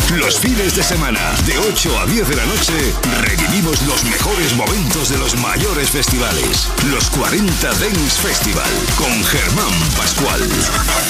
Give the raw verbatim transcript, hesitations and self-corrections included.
Los fines de semana, de ocho a diez de la noche, revivimos los mejores momentos de los mayores festivales. Los cuarenta Dance Festival, con Germán Pascual.